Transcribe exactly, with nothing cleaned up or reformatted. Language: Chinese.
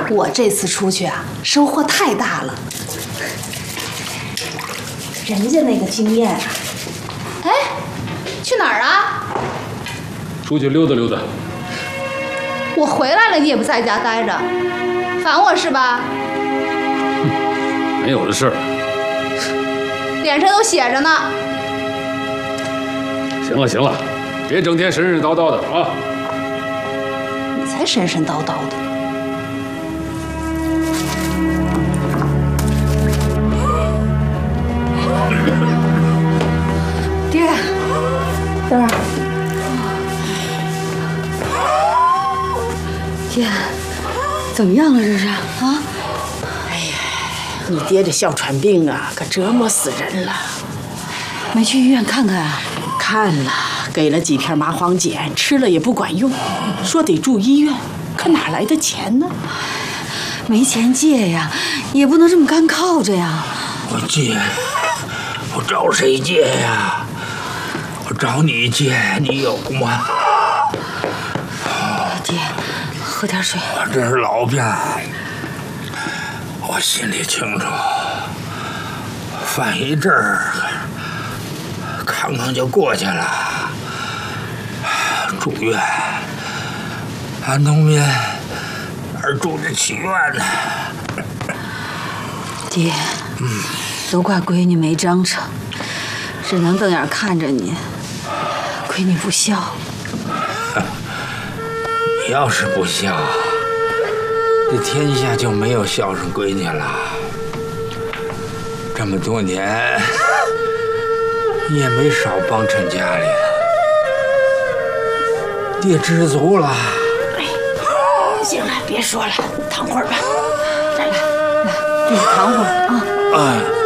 我这次出去啊，收获太大了。人家那个经验啊，哎，去哪儿啊？ 出去溜达溜达。 我回来了，你也不在家待着，烦我是吧？ 哼，没有的事儿。 脸上都写着呢。 行了行了，别整天神神叨叨的啊！ 你才神神叨叨的。爹，等会儿。 爹，怎么样了这是啊？ 哎呀，你爹这哮喘病啊，可折磨死人了。 没去医院看看啊？ 看了，给了几片麻黄碱，吃了也不管用，说得住医院，可哪来的钱呢？ 没钱借呀，也不能这么干靠着呀。 我借，我找谁借呀？我找你借，你有吗？ 爹，喝点水。 我这是老病，我心里清楚，犯一阵儿，康康就过去了。住院，俺农民哪儿住得起院呢？ 爹，嗯，都怪闺女没张成，只能瞪眼看着你。闺女不孝。 你要是不孝，这天下就没有孝顺闺女了。这么多年，你也没少帮衬家里了，爹知足了。 哎，行了，别说了，躺会儿吧。来来来，爹躺会儿啊。 哎。